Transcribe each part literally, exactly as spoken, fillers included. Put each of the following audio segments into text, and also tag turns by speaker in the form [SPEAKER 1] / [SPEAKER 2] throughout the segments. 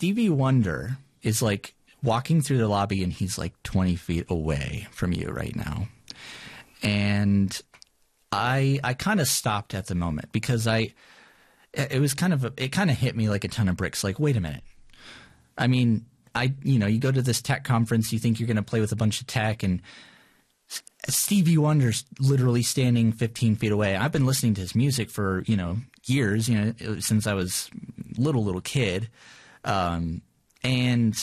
[SPEAKER 1] Stevie Wonder is like walking through the lobby and he's like twenty feet away from you right now. And I I kind of stopped at the moment because I it was kind of a, it kind of hit me like a ton of bricks. Like, wait a minute. I mean, I you know, you go to this tech conference, you think you're going to play with a bunch of tech, and Stevie Wonder's literally standing fifteen feet away. I've been listening to his music for, you know, years, you know, since I was little, little kid. Um, and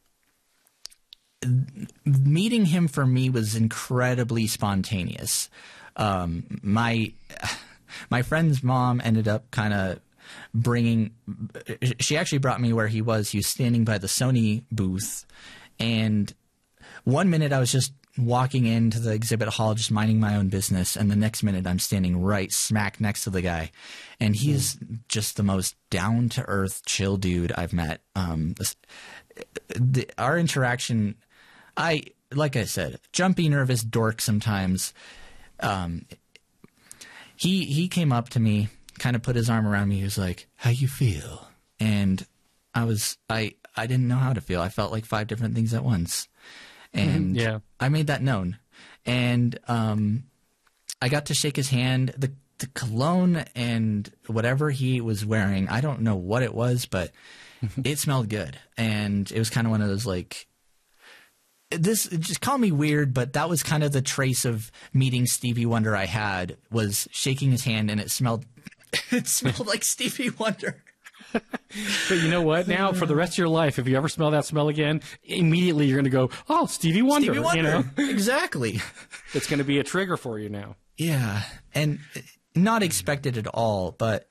[SPEAKER 1] meeting him for me was incredibly spontaneous. Um, my, my friend's mom ended up kind of bringing, she actually brought me where he was. He was standing by the Sony booth, and one minute I was just walking into the exhibit hall, just minding my own business, and the next minute I'm standing right smack next to the guy, and he's mm. just the most down-to-earth, chill dude I've met. Um, the, our interaction, I like I said, jumpy, nervous dork sometimes. Um, he he came up to me, kind of put his arm around me. He was like, "How you feel?" And I was I I didn't know how to feel. I felt like five different things at once. And yeah. I made that known. And um, I got to shake his hand. The, the cologne and whatever he was wearing, I don't know what it was, but it smelled good. And it was kind of one of those, like, this, just call me weird, but that was kind of the trace of meeting Stevie Wonder I had, was shaking his hand, and it smelled, it smelled like Stevie Wonder.
[SPEAKER 2] But you know what? Now, for the rest of your life, if you ever smell that smell again, immediately you're going to go, "Oh, Stevie Wonder!"
[SPEAKER 1] Stevie Wonder,
[SPEAKER 2] you know?
[SPEAKER 1] Exactly.
[SPEAKER 2] It's going to be a trigger for you now.
[SPEAKER 1] Yeah, and not expected at all. But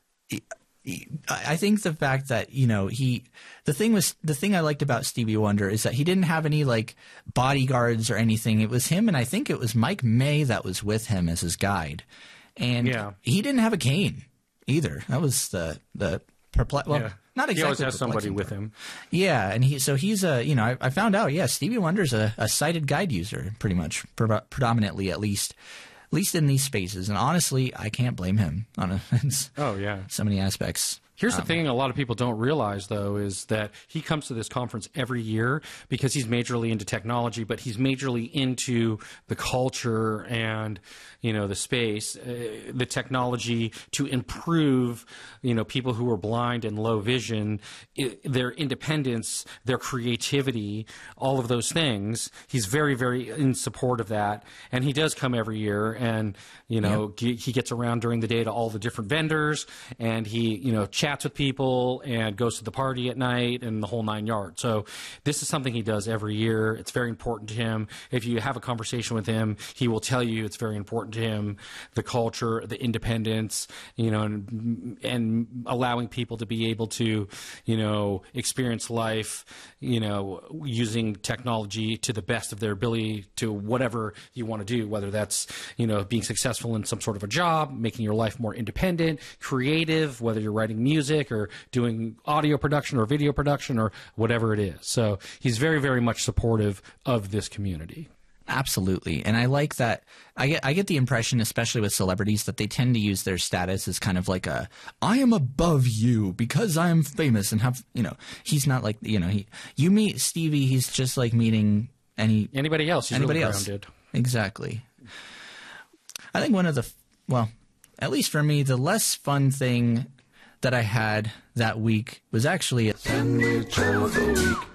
[SPEAKER 1] I think the fact that, you know, he, the thing was, the thing I liked about Stevie Wonder is that he didn't have any like bodyguards or anything. It was him, and I think it was Mike May that was with him as his guide, and yeah. he didn't have a cane either. That was the the. Perple- well, yeah. Not exactly.
[SPEAKER 2] He always has somebody with him.
[SPEAKER 1] Yeah, and he so he's a you know I, I found out yeah Stevie Wonder's a, a sighted guide user pretty much pre- predominantly at least at least in these spaces, and honestly I can't blame him on a,
[SPEAKER 2] oh yeah
[SPEAKER 1] so many aspects.
[SPEAKER 2] Here's
[SPEAKER 1] um,
[SPEAKER 2] the thing a lot of people don't realize, though, is that he comes to this conference every year because he's majorly into technology, but he's majorly into the culture and, you know, the space, uh, the technology to improve, you know, people who are blind and low vision, I- their independence, their creativity, all of those things. He's very, very in support of that. And he does come every year, and, you know, yeah. he gets around during the day to all the different vendors, and he, you know, chats with people and goes to the party at night and the whole nine yards. So this is something he does every year. It's very important to him. If you have a conversation with him, he will tell you it's very important to him, the culture, the independence, you know, and, and allowing people to be able to, you know, experience life, you know, using technology to the best of their ability to whatever you want to do, whether that's, you know, being successful in some sort of a job, making your life more independent, creative, whether you're writing music or doing audio production or video production or whatever it is. So he's very, very much supportive of this community.
[SPEAKER 1] Absolutely. And I like that. I get I get the impression, especially with celebrities, that they tend to use their status as kind of like a, I am above you because I am famous and have, you know, he's not like, you know, he, you meet Stevie, he's just like meeting any
[SPEAKER 2] anybody else. He's
[SPEAKER 1] anybody
[SPEAKER 2] really
[SPEAKER 1] else.
[SPEAKER 2] grounded.
[SPEAKER 1] Exactly. I think one of the, well, at least for me, the less fun thing that I had that week was actually a sandwich of the week.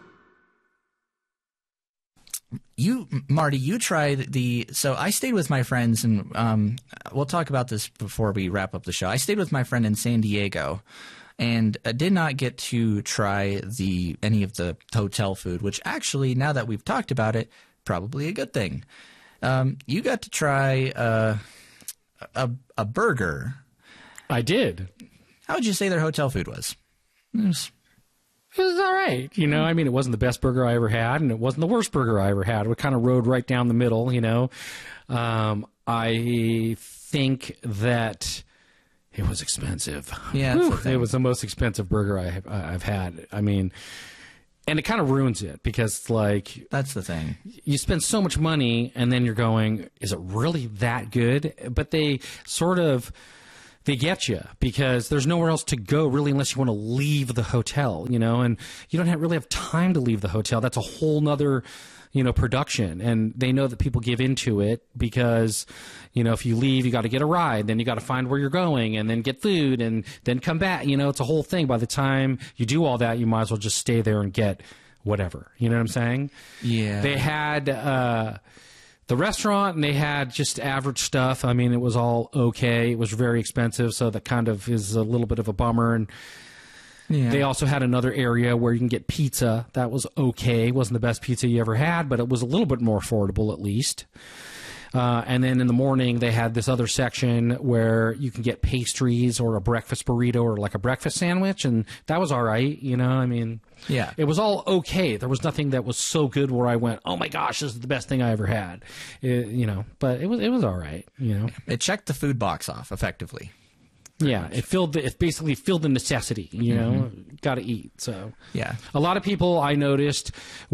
[SPEAKER 1] You, Marty, you tried the, so I stayed with my friends, and um, we'll talk about this before we wrap up the show. I stayed with my friend in San Diego, and I did not get to try the any of the hotel food, which actually, now that we've talked about it, probably a good thing. Um, you got to try uh, a a burger.
[SPEAKER 2] I did.
[SPEAKER 1] How would you say their hotel food was? It was,
[SPEAKER 2] it was all right. You know, I mean, it wasn't the best burger I ever had, and it wasn't the worst burger I ever had. It kind of rode right down the middle, you know. Um, I think that it was expensive.
[SPEAKER 1] Yeah,
[SPEAKER 2] Whew, it was the most expensive burger I have, I've had. I mean, and it kind of ruins it because, like,
[SPEAKER 1] that's the thing.
[SPEAKER 2] You spend so much money, and then you're going, is it really that good? But they sort of they get you because there's nowhere else to go really unless you want to leave the hotel, you know, and you don't have, really have time to leave the hotel. That's a whole nother, you know, production. And they know that people give into it because, you know, if you leave, you got to get a ride, then you got to find where you're going and then get food and then come back. You know, it's a whole thing. By the time you do all that, you might as well just stay there and get whatever. You know what I'm saying?
[SPEAKER 1] Yeah.
[SPEAKER 2] They had, uh, the restaurant, and they had just average stuff. I mean, it was all okay. It was very expensive, so that kind of is a little bit of a bummer. And
[SPEAKER 1] Yeah.
[SPEAKER 2] they also had another area where you can get pizza. That was okay. It wasn't the best pizza you ever had, but it was a little bit more affordable at least. Uh, and then in the morning, they had this other section where you can get pastries or a breakfast burrito or like a breakfast sandwich, and that was all right. You know, I mean,
[SPEAKER 1] Yeah.
[SPEAKER 2] it was all okay. There was nothing that was so good where I went, "Oh my gosh, this is the best thing I ever had." It, you know, but it was it was all right. You know,
[SPEAKER 1] It checked the food box off effectively.
[SPEAKER 2] yeah, it filled the, it basically filled the necessity. You know, mm-hmm. got to eat. So
[SPEAKER 1] Yeah.
[SPEAKER 2] a lot of people I noticed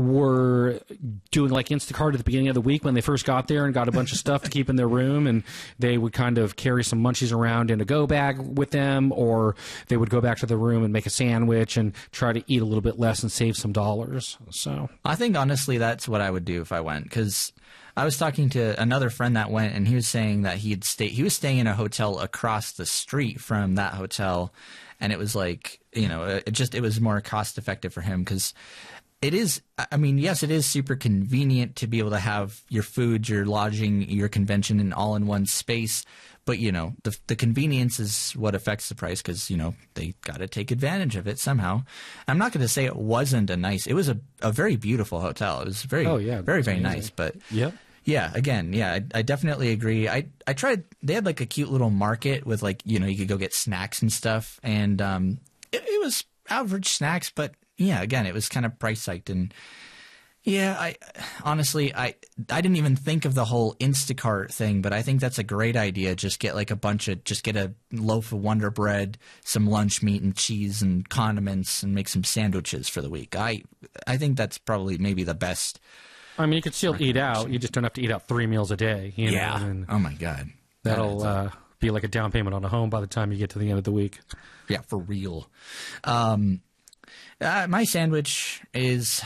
[SPEAKER 2] were doing like Instacart at the beginning of the week when they first got there and got a bunch of stuff to keep in their room, and they would kind of carry some munchies around in a go bag with them, or they would go back to the room and make a sandwich and try to eat a little bit less and save some dollars. So
[SPEAKER 1] I think honestly that's what I would do if I went, because I was talking to another friend that went, and he was saying that he had stayed. He was staying in a hotel across the street from that hotel, and it was like, you know, it just it was more cost effective for him because it is. I mean, yes, it is super convenient to be able to have your food, your lodging, your convention, in all in one space. But you know, the the convenience is what affects the price because you know they got to take advantage of it somehow. I'm not going to say it wasn't a nice. It was a a very beautiful hotel. It was very
[SPEAKER 2] Oh, yeah,
[SPEAKER 1] very
[SPEAKER 2] that's
[SPEAKER 1] very
[SPEAKER 2] amazing.
[SPEAKER 1] nice. But
[SPEAKER 2] Yep.
[SPEAKER 1] yeah, again, yeah, I, I definitely agree. I I tried. They had like a cute little market with like you know you could go get snacks and stuff, and um, it, it was average snacks, but yeah, again, it was kind of price hiked and. Yeah, I honestly, I I didn't even think of the whole Instacart thing, but I think that's a great idea. Just get like a bunch of, just get a loaf of Wonder Bread, some lunch meat and cheese and condiments, and make some sandwiches for the week. I I think that's probably maybe the best.
[SPEAKER 2] I mean, you could still eat out. You just don't have to eat out three meals a day. You know? And
[SPEAKER 1] Oh my God.
[SPEAKER 2] that'll
[SPEAKER 1] That
[SPEAKER 2] uh, be like a down payment on a home by the time you get to the end of the week.
[SPEAKER 1] Yeah, for real. Um, uh, my sandwich is.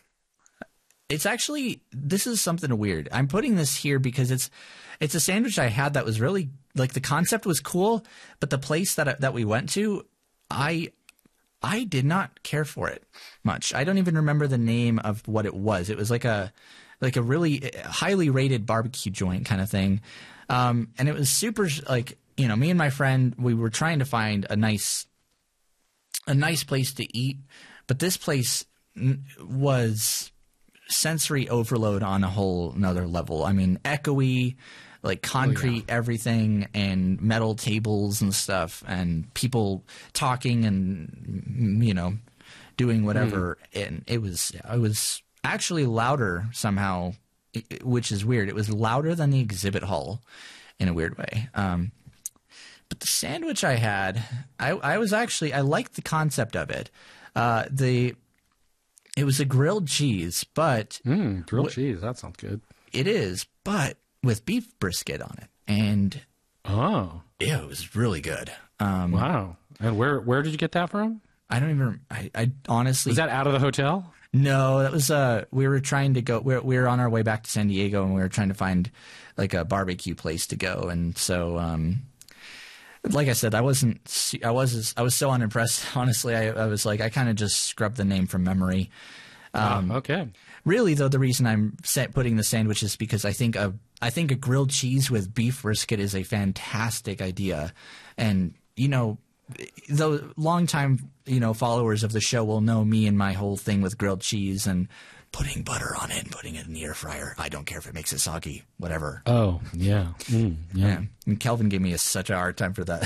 [SPEAKER 1] It's actually, this is something weird. I'm putting this here because it's it's a sandwich I had that was really, like, the concept was cool, but the place that I, that we went to, I I did not care for it much. I don't even remember the name of what it was. It was like a like a really highly rated barbecue joint kind of thing. Um, and it was super, like, you know, me and my friend, we were trying to find a nice a nice place to eat, but this place n- was sensory overload on a whole another level. I mean, echoey, like concrete everything, and metal tables and stuff, and people talking and, you know, doing whatever. Mm. And it was it was actually louder somehow, which is weird. It was louder than the exhibit hall in a weird way. Um, but the sandwich I had, I, I was actually, I liked the concept of it. Uh, the It was a grilled cheese, but
[SPEAKER 2] Mm, grilled w- cheese. That sounds good.
[SPEAKER 1] It is, but with beef brisket on it, and
[SPEAKER 2] oh,
[SPEAKER 1] yeah, it was really good. Um,
[SPEAKER 2] wow! And where where did you get that from?
[SPEAKER 1] I don't even. I, I honestly.
[SPEAKER 2] Was that out of the hotel?
[SPEAKER 1] No, that was. Uh, we were trying to go. We were, we were on our way back to San Diego, and we were trying to find like a barbecue place to go, and so. Um, Like I said, I wasn't. I was. I was so unimpressed. Honestly, I, I was like, I kind of just scrubbed the name from memory. Um,
[SPEAKER 2] oh, okay.
[SPEAKER 1] Really, though, the reason I'm set putting the sandwich is because I think a I think a grilled cheese with beef brisket is a fantastic idea, and you know, though longtime you know followers of the show will know me and my whole thing with grilled cheese and putting butter on it and putting it in the air fryer. I don't care if it makes it soggy, whatever.
[SPEAKER 2] Oh, yeah. Mm, yeah.
[SPEAKER 1] Yeah. And Kelvin gave me a, such a hard time for that.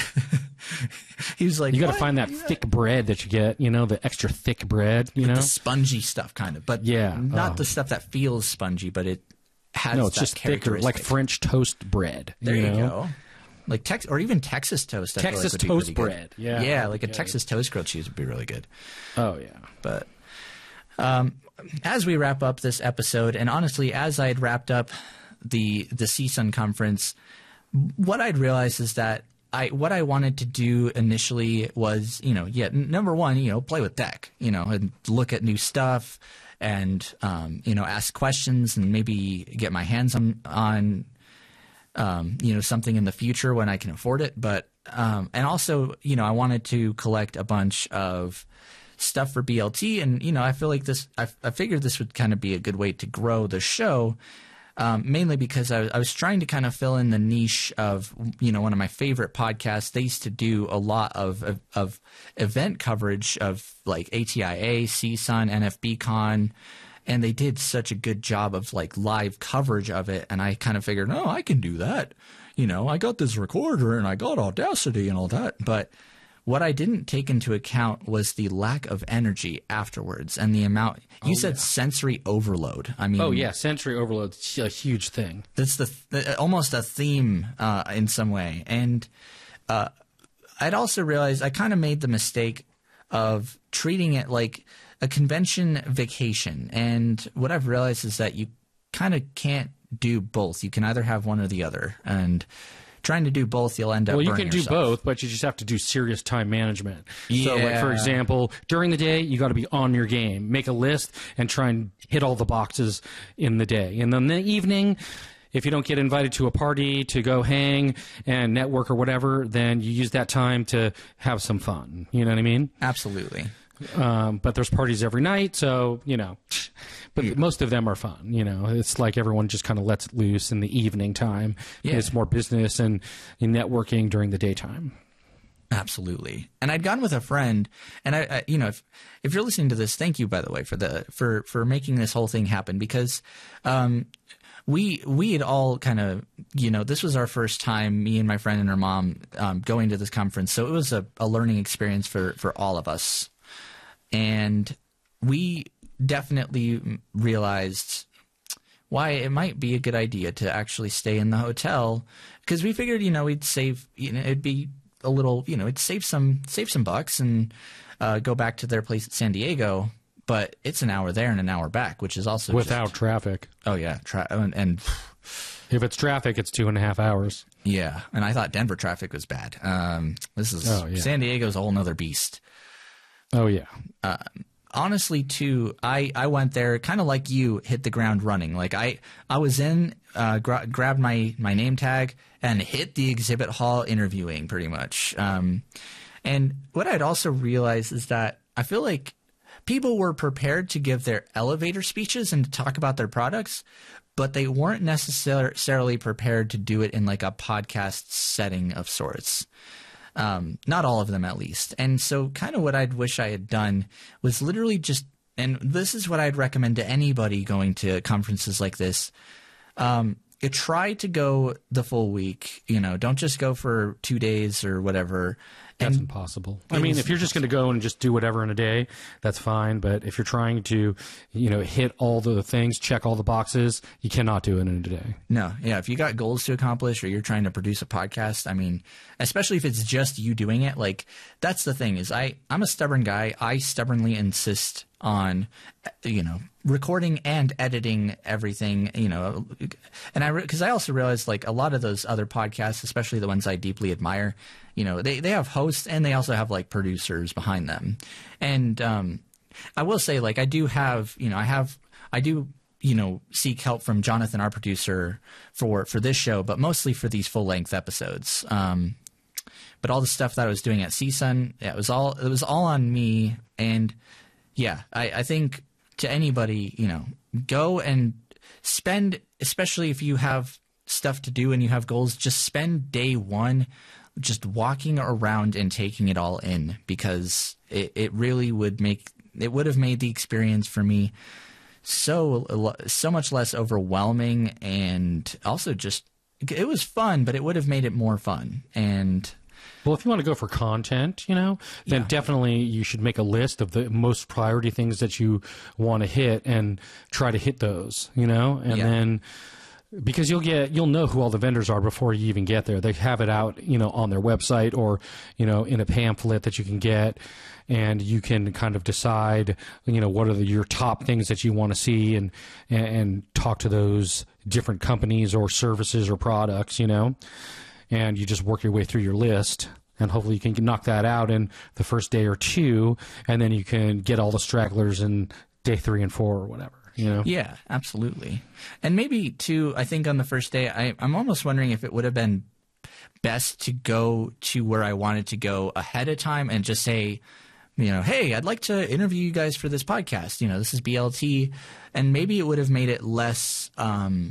[SPEAKER 1] He was like,
[SPEAKER 2] you got to find that yeah. thick bread that you get, you know, the extra thick bread, you
[SPEAKER 1] With
[SPEAKER 2] know?
[SPEAKER 1] the spongy stuff kind of, but
[SPEAKER 2] yeah.
[SPEAKER 1] not
[SPEAKER 2] oh.
[SPEAKER 1] the stuff that feels spongy, but it has
[SPEAKER 2] No, it's
[SPEAKER 1] that
[SPEAKER 2] just thicker, like French toast bread.
[SPEAKER 1] There
[SPEAKER 2] you,
[SPEAKER 1] you
[SPEAKER 2] know?
[SPEAKER 1] go. Like Tex or even Texas toast. I
[SPEAKER 2] Texas
[SPEAKER 1] feel like would
[SPEAKER 2] toast
[SPEAKER 1] be
[SPEAKER 2] bread.
[SPEAKER 1] Good.
[SPEAKER 2] Yeah.
[SPEAKER 1] Yeah, like a
[SPEAKER 2] yeah.
[SPEAKER 1] Texas toast grilled cheese would be really good.
[SPEAKER 2] Oh, yeah.
[SPEAKER 1] But um, as we wrap up this episode, and honestly, as I had wrapped up the the C S U N conference, what I'd realized is that I what I wanted to do initially was, you know, yeah, n- number one, you know, play with tech, you know, and look at new stuff, and um, you know, ask questions, and maybe get my hands on on um, you know, something in the future when I can afford it. But um, and also, you know, I wanted to collect a bunch of stuff for B L T, and you know, I feel like this. I, I figured this would kind of be a good way to grow the show. Um, mainly because I, I was trying to kind of fill in the niche of, you know, one of my favorite podcasts. They used to do a lot of of, of event coverage of like A T I A, C S U N, N F B Con, and they did such a good job of like live coverage of it. And I kind of figured, oh, I can do that. You know, I got this recorder and I got Audacity and all that. But what I didn't take into account was the lack of energy afterwards and the amount. You oh, said yeah. sensory overload. I mean,
[SPEAKER 2] oh yeah, sensory overload is a huge thing.
[SPEAKER 1] That's the, the almost a theme uh, in some way. And uh, I'd also realized I kind of made the mistake of treating it like a convention vacation. And what I've realized is that you kind of can't do both. You can either have one or the other. And trying to do both, you'll end up
[SPEAKER 2] well you
[SPEAKER 1] burning
[SPEAKER 2] can do
[SPEAKER 1] yourself.
[SPEAKER 2] both, but you just have to do serious time management.
[SPEAKER 1] Yeah.
[SPEAKER 2] So like, for example, during the day you got to be on your game, make a list and try and hit all the boxes in the day, and then in the evening, if you don't get invited to a party to go hang and network or whatever, then you use that time to have some fun. You know what I mean?
[SPEAKER 1] Absolutely.
[SPEAKER 2] Um, but there's parties every night, so, you know, but yeah. most of them are fun. You know, it's like everyone just kind of lets it loose in the evening time. Yeah. It's more business and, and networking during the daytime.
[SPEAKER 1] Absolutely. And I'd gone with a friend, and I, I you know, if, if you're listening to this, thank you, by the way, for the, for, for making this whole thing happen, because, um, we, we had all kind of, you know, this was our first time, me and my friend and her mom, um, going to this conference. So it was a, a learning experience for, for all of us. And we definitely realized why it might be a good idea to actually stay in the hotel, because we figured, you know, we'd save, you know, it'd be a little, you know, it'd save some, save some bucks and uh, go back to their place at San Diego. But it's an hour there and an hour back, which is also
[SPEAKER 2] without
[SPEAKER 1] just,
[SPEAKER 2] traffic.
[SPEAKER 1] Oh yeah, tra- and, and
[SPEAKER 2] if it's traffic, it's two and a half hours.
[SPEAKER 1] Yeah, and I thought Denver traffic was bad. Um, this is oh, yeah. San Diego's a whole nother beast.
[SPEAKER 2] Oh, yeah.
[SPEAKER 1] Uh, honestly, too, I, I went there kind of like you, hit the ground running. Like I, I was in, uh, gra- grabbed my, my name tag and hit the exhibit hall interviewing pretty much. Um, and what I'd also realized is that I feel like people were prepared to give their elevator speeches and to talk about their products, but they weren't necessarily prepared to do it in like a podcast setting of sorts. Um, not all of them, at least. And so kind of what I'd wish I had done was literally just – and this is what I'd recommend to anybody going to conferences like this. Um, you try to go the full week. You know, don't just go for two days or whatever.
[SPEAKER 2] That's
[SPEAKER 1] and
[SPEAKER 2] impossible. I mean, if you're just going to go and just do whatever in a day, that's fine. But if you're trying to, you know, hit all the things, check all the boxes, you cannot do it in a day.
[SPEAKER 1] No. Yeah. If you got goals to accomplish or you're trying to produce a podcast, I mean, especially if it's just you doing it, like that's the thing is I, I'm a stubborn guy. I stubbornly insist on, you know, recording and editing everything, you know, and I, because I also realized like a lot of those other podcasts, especially the ones I deeply admire, you know, they, they have hosts and they also have like producers behind them. And um, I will say like I do have, you know, I have, I do, you know, seek help from Jonathan, our producer, for, for this show, but mostly for these full length episodes. Um, but all the stuff that I was doing at C S U N, yeah, it was all, it was all on me. And yeah, I, I think to anybody, you know, go and spend, especially if you have stuff to do and you have goals, just spend day one just walking around and taking it all in, because it, it really would make, it would have made the experience for me so, so much less overwhelming, and also just, it was fun, but it would have made it more fun. And
[SPEAKER 2] well, if you want to go for content, you know, then yeah. definitely you should make a list of the most priority things that you want to hit and try to hit those, you know, and yeah. then because you'll get, you'll know who all the vendors are before you even get there. They have it out, you know, on their website or, you know, in a pamphlet that you can get, and you can kind of decide, you know, what are the, your top things that you want to see, and, and, and talk to those different companies or services or products, you know. and you just work your way through your list. And hopefully you can knock that out in the first day or two, and then you can get all the stragglers in day three and four or whatever. You know?
[SPEAKER 1] Yeah, absolutely. And maybe, too, I think on the first day, I, I'm almost wondering if it would have been best to go to where I wanted to go ahead of time and just say, you know, hey, I'd like to interview you guys for this podcast. You know, this is B L T. And maybe it would have made it less um,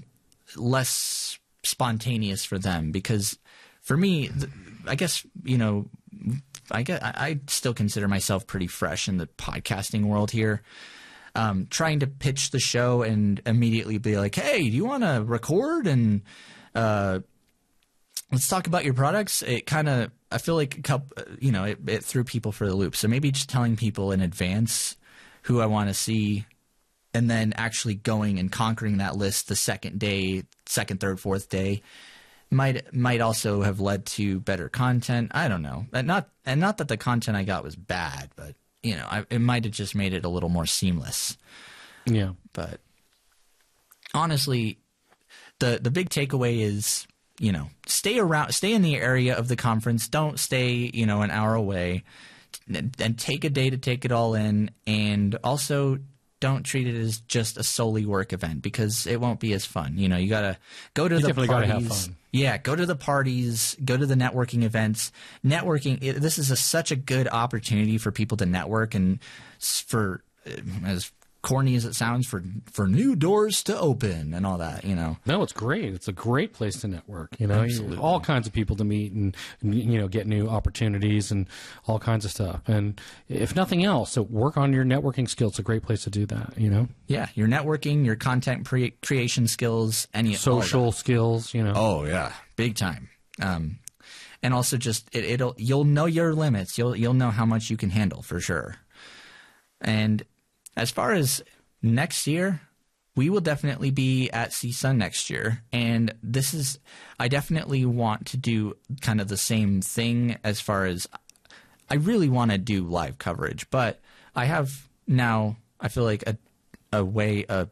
[SPEAKER 1] less spontaneous for them, because for me, th- I guess, you know, I, guess, I, I still consider myself pretty fresh in the podcasting world here. Um, trying to pitch the show and immediately be like, hey, do you want to record and uh, let's talk about your products? It kind of, I feel like, a couple, you know, it, it threw people for the loop. So maybe just telling people in advance who I want to see, and then actually going and conquering that list the second day, second, third, fourth day might might also have led to better content. I don't know. And not and not that the content I got was bad, but you know, I, it might have just made it a little more seamless.
[SPEAKER 2] Yeah.
[SPEAKER 1] But honestly, the the big takeaway is, you know, stay around, stay in the area of the conference. Don't stay, you know, an hour away, and, and take a day to take it all in. And also, don't treat it as just a solely work event, because it won't be as fun. You know, you gotta go to
[SPEAKER 2] you
[SPEAKER 1] the
[SPEAKER 2] definitely
[SPEAKER 1] parties.
[SPEAKER 2] gotta have fun.
[SPEAKER 1] Yeah, go to the parties, go to the networking events. Networking, it, this is a, such a good opportunity for people to network, and for, as corny as it sounds, for for new doors to open and all that, you know.
[SPEAKER 2] No, it's great. It's a great place to network. You know,
[SPEAKER 1] Absolutely.
[SPEAKER 2] all kinds of people to meet and, you know, get new opportunities and all kinds of stuff. And if nothing else, so work on your networking skills. It's a great place to do that. You know.
[SPEAKER 1] Yeah, your networking, your content pre- creation skills, any
[SPEAKER 2] social skills. You know.
[SPEAKER 1] Oh yeah, big time. Um, and also just it, it'll you'll know your limits. You'll you'll know how much you can handle for sure. And as far as next year, we will definitely be at C S U N next year. And this is, I definitely want to do kind of the same thing as far as, I really want to do live coverage, but I have now, I feel like a, a way, a,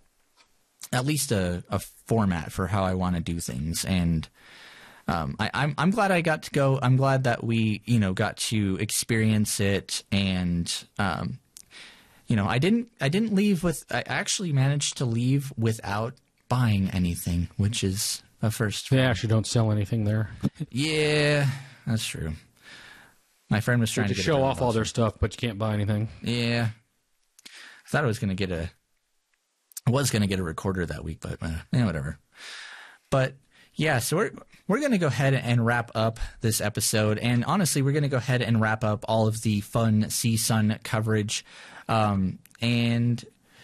[SPEAKER 1] at least a, a format for how I want to do things. And um, I, I'm, I'm glad I got to go. I'm glad that we, you know, got to experience it. And, um, You know, I didn't. I didn't leave with. I actually managed to leave without buying anything, which is a first.
[SPEAKER 2] They actually don't sell anything there.
[SPEAKER 1] Yeah, that's true. My friend was trying
[SPEAKER 2] to
[SPEAKER 1] to get
[SPEAKER 2] show
[SPEAKER 1] a
[SPEAKER 2] off all their stuff, but you can't buy anything.
[SPEAKER 1] Yeah, I thought I was going to get a. I was going to get a recorder that week, but uh, yeah, whatever. But yeah, so we're we're going to go ahead and wrap up this episode, and honestly, we're going to go ahead and wrap up all of the fun C S U N coverage. Um, and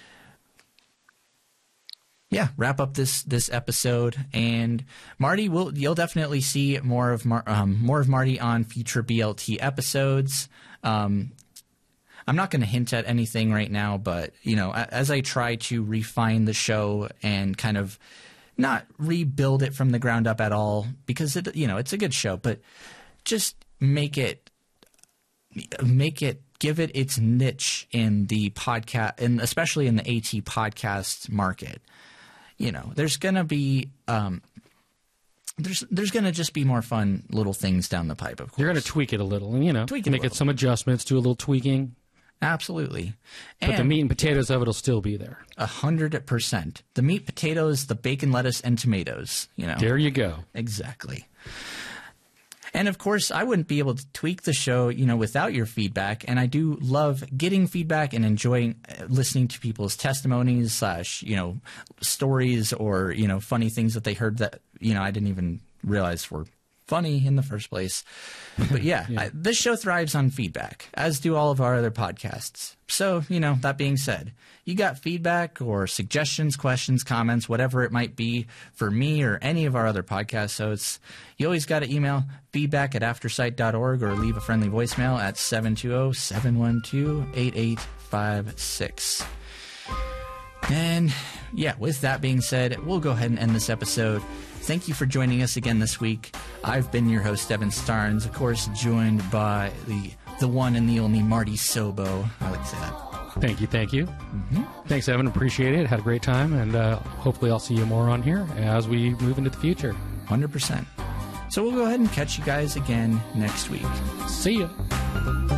[SPEAKER 1] yeah, wrap up this, this episode. And Marty, will you'll definitely see more of Mar- um, more of Marty on future B L T episodes. Um, I'm not going to hint at anything right now, but you know, as I try to refine the show and kind of not rebuild it from the ground up at all, because it, you know, it's a good show, but just make it make it. Give it its niche in the podcast, and especially in the AT podcast market. You know, there's gonna be um, there's there's gonna just be more fun little things down the pipe. Of course,
[SPEAKER 2] you're gonna tweak it a little, and you know,
[SPEAKER 1] tweak it
[SPEAKER 2] make it some adjustments, do a little tweaking.
[SPEAKER 1] Absolutely,
[SPEAKER 2] but
[SPEAKER 1] and
[SPEAKER 2] the meat and potatoes of it will still be there.
[SPEAKER 1] A hundred percent. The meat, potatoes, the bacon, lettuce, and tomatoes. You know,
[SPEAKER 2] there you go.
[SPEAKER 1] Exactly. And of course, I wouldn't be able to tweak the show, you know, without your feedback. And I do love getting feedback and enjoying listening to people's testimonies slash, you know, stories or, you know, funny things that they heard that, you know, I didn't even realize were funny in the first place. But yeah, yeah. I, this show thrives on feedback, as do all of our other podcasts. So, you know, that being said, you got feedback or suggestions, questions, comments, whatever it might be for me or any of our other podcast hosts, you always got to email feedback at aftersight dot org or leave a friendly voicemail at seven two zero, seven one two, eight eight five six. And yeah, with that being said, we'll go ahead and end this episode. Thank you for joining us again this week. I've been your host, Evan Starnes, of course, joined by the the one and the only Marty Sobo. I like to say that.
[SPEAKER 2] Thank you, thank you.
[SPEAKER 1] Mm-hmm.
[SPEAKER 2] Thanks, Evan. Appreciate it. Had a great time, and uh, hopefully I'll see you more on here as we move into the future.
[SPEAKER 1] one hundred percent. So we'll go ahead and catch you guys again next week.
[SPEAKER 2] See ya.